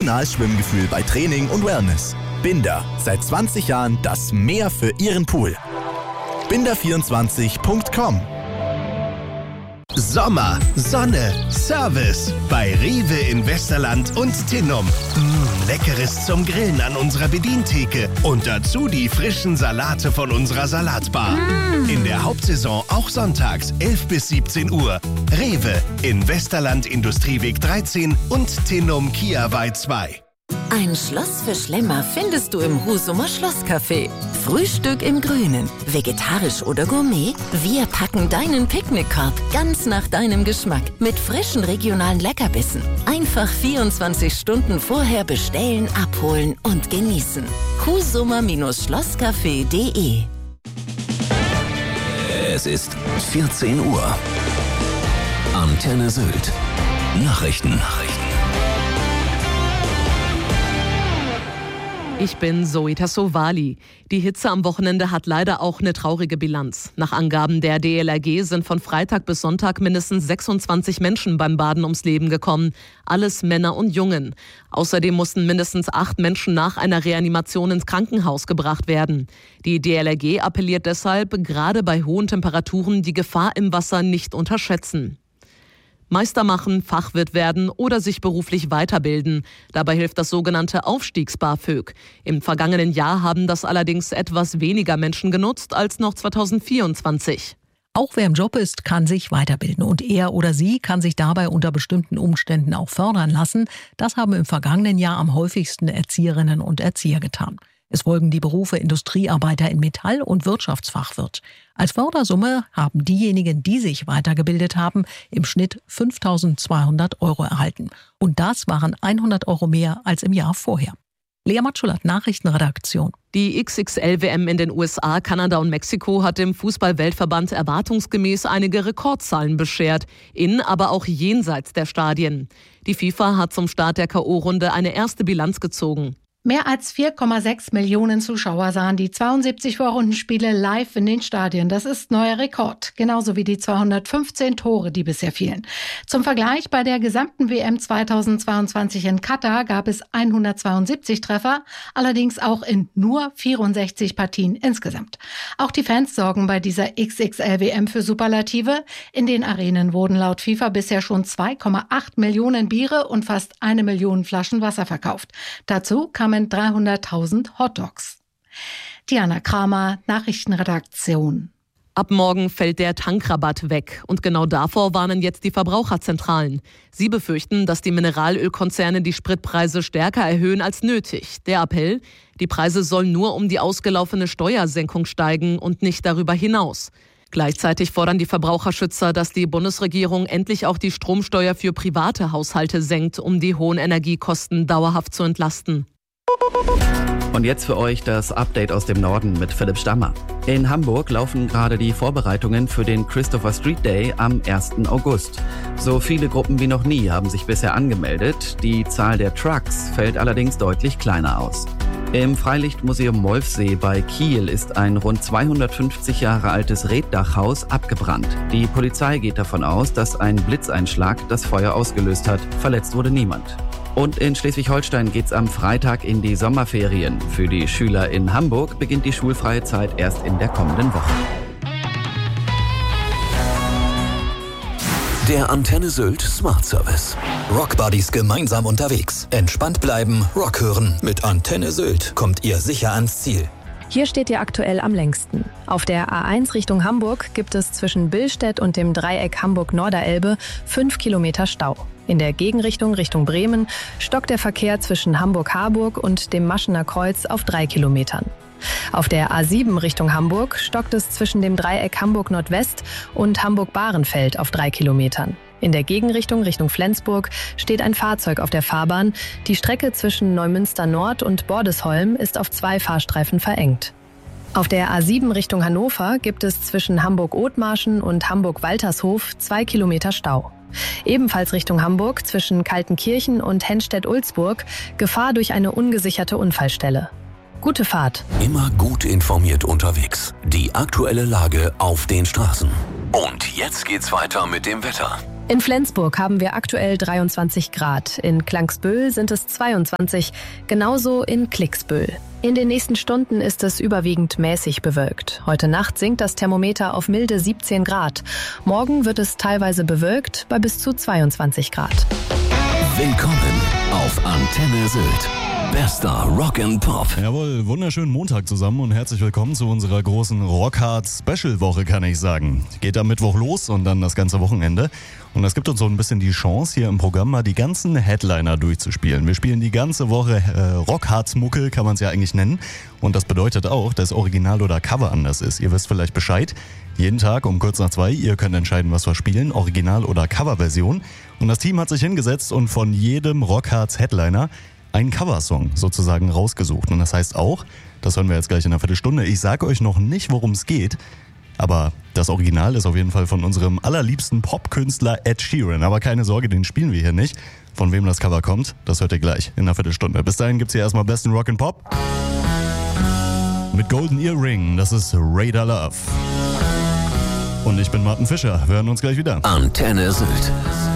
emotionales Schwimmgefühl bei Training und Wellness. Binder, seit 20 Jahren das Meer für Ihren Pool. Binder24.com. Sommer, Sonne, Service bei Rewe in Westerland und Tinnum. Leckeres zum Grillen an unserer Bedientheke und dazu die frischen Salate von unserer Salatbar. In der Hauptsaison auch sonntags 11 bis 17 Uhr. Rewe in Westerland Industrieweg 13 und Tinnum Kiawei 2. Ein Schloss für Schlemmer findest du im Husumer Schlosscafé. Frühstück im Grünen, vegetarisch oder Gourmet? Wir packen deinen Picknickkorb ganz nach deinem Geschmack mit frischen regionalen Leckerbissen. Einfach 24 Stunden vorher bestellen, abholen und genießen. husumer-schlosscafé.de. Es ist 14 Uhr. Antenne Sylt. Nachrichten. Ich bin Zoe Tassovali. Die Hitze am Wochenende hat leider auch eine traurige Bilanz. Nach Angaben der DLRG sind von Freitag bis Sonntag mindestens 26 Menschen beim Baden ums Leben gekommen. Alles Männer und Jungen. Außerdem mussten mindestens 8 Menschen nach einer Reanimation ins Krankenhaus gebracht werden. Die DLRG appelliert deshalb, gerade bei hohen Temperaturen die Gefahr im Wasser nicht unterschätzen. Meister machen, Fachwirt werden oder sich beruflich weiterbilden. Dabei hilft das sogenannte Aufstiegs-BAföG. Im vergangenen Jahr haben das allerdings etwas weniger Menschen genutzt als noch 2024. Auch wer im Job ist, kann sich weiterbilden und er oder sie kann sich dabei unter bestimmten Umständen auch fördern lassen. Das haben im vergangenen Jahr am häufigsten Erzieherinnen und Erzieher getan. Es folgen die Berufe Industriearbeiter in Metall- und Wirtschaftsfachwirt. Als Fördersumme haben diejenigen, die sich weitergebildet haben, im Schnitt 5.200 € erhalten. Und das waren 100 € mehr als im Jahr vorher. Lea Matschulat, Nachrichtenredaktion. Die XXL-WM in den USA, Kanada und Mexiko hat dem Fußball-Weltverband erwartungsgemäß einige Rekordzahlen beschert, in, aber auch jenseits der Stadien. Die FIFA hat zum Start der K.O.-Runde eine erste Bilanz gezogen. Mehr als 4,6 Millionen Zuschauer sahen die 72 Vorrundenspiele live in den Stadien. Das ist neuer Rekord, genauso wie die 215 Tore, die bisher fielen. Zum Vergleich, bei der gesamten WM 2022 in Katar gab es 172 Treffer, allerdings auch in nur 64 Partien insgesamt. Auch die Fans sorgen bei dieser XXL-WM für Superlative. In den Arenen wurden laut FIFA bisher schon 2,8 Millionen Biere und fast 1 Million Flaschen Wasser verkauft. Dazu kamen 300.000 Hotdogs. Diana Kramer, Nachrichtenredaktion. Ab morgen fällt der Tankrabatt weg. Und genau davor warnen jetzt die Verbraucherzentralen. Sie befürchten, dass die Mineralölkonzerne die Spritpreise stärker erhöhen als nötig. Der Appell: Die Preise sollen nur um die ausgelaufene Steuersenkung steigen und nicht darüber hinaus. Gleichzeitig fordern die Verbraucherschützer, dass die Bundesregierung endlich auch die Stromsteuer für private Haushalte senkt, um die hohen Energiekosten dauerhaft zu entlasten. Und jetzt für euch das Update aus dem Norden mit Philipp Stammer. In Hamburg laufen gerade die Vorbereitungen für den Christopher Street Day am 1. August. So viele Gruppen wie noch nie haben sich bisher angemeldet. Die Zahl der Trucks fällt allerdings deutlich kleiner aus. Im Freilichtmuseum Wolfsee bei Kiel ist ein rund 250 Jahre altes Reetdachhaus abgebrannt. Die Polizei geht davon aus, dass ein Blitzeinschlag das Feuer ausgelöst hat. Verletzt wurde niemand. Und in Schleswig-Holstein geht's am Freitag in die Sommerferien. Für die Schüler in Hamburg beginnt die schulfreie Zeit erst in der kommenden Woche. Der Antenne Sylt Smart Service. Rockbuddies gemeinsam unterwegs. Entspannt bleiben, Rock hören. Mit Antenne Sylt kommt ihr sicher ans Ziel. Hier steht ihr aktuell am längsten. Auf der A1 Richtung Hamburg gibt es zwischen Billstedt und dem Dreieck Hamburg-Norderelbe 5 Kilometer Stau. In der Gegenrichtung Richtung Bremen stockt der Verkehr zwischen Hamburg-Harburg und dem Maschener Kreuz auf 3 Kilometern. Auf der A7 Richtung Hamburg stockt es zwischen dem Dreieck Hamburg-Nordwest und Hamburg-Bahrenfeld auf 3 Kilometern. In der Gegenrichtung Richtung Flensburg steht ein Fahrzeug auf der Fahrbahn. Die Strecke zwischen Neumünster Nord und Bordesholm ist auf 2 Fahrstreifen verengt. Auf der A7 Richtung Hannover gibt es zwischen Hamburg-Othmarschen und Hamburg-Waltershof 2 Kilometer Stau. Ebenfalls Richtung Hamburg zwischen Kaltenkirchen und Henstedt-Ulzburg Gefahr durch eine ungesicherte Unfallstelle. Gute Fahrt. Immer gut informiert unterwegs. Die aktuelle Lage auf den Straßen. Und jetzt geht's weiter mit dem Wetter. In Flensburg haben wir aktuell 23 Grad. In Klangsbühl sind es 22, genauso in Klicksbühl. In den nächsten Stunden ist es überwiegend mäßig bewölkt. Heute Nacht sinkt das Thermometer auf milde 17 Grad. Morgen wird es teilweise bewölkt bei bis zu 22 Grad. Willkommen auf Antenne Sylt. Bester Rock and Pop. Jawohl, wunderschönen Montag zusammen und herzlich willkommen zu unserer großen Rockhard-Special-Woche, kann ich sagen. Geht am Mittwoch los und dann das ganze Wochenende. Und das gibt uns so ein bisschen die Chance, hier im Programm mal die ganzen Headliner durchzuspielen. Wir spielen die ganze Woche Rockhards-Mucke, kann man es ja eigentlich nennen. Und das bedeutet auch, dass Original oder Cover anders ist. Ihr wisst vielleicht Bescheid. Jeden Tag um kurz nach 2, ihr könnt entscheiden, was wir spielen, Original- oder Coverversion. Und das Team hat sich hingesetzt und von jedem Rockhards-Headliner einen Coversong sozusagen rausgesucht. Und das heißt auch, das hören wir jetzt gleich in einer Viertelstunde, ich sage euch noch nicht, worum es geht, aber das Original ist auf jeden Fall von unserem allerliebsten Popkünstler Ed Sheeran. Aber keine Sorge, den spielen wir hier nicht. Von wem das Cover kommt, das hört ihr gleich in einer Viertelstunde. Bis dahin gibt's hier erstmal besten Rock and Pop. Mit Golden Earring, das ist Radar Love. Und ich bin Martin Fischer, wir hören uns gleich wieder. Antenne Sylt.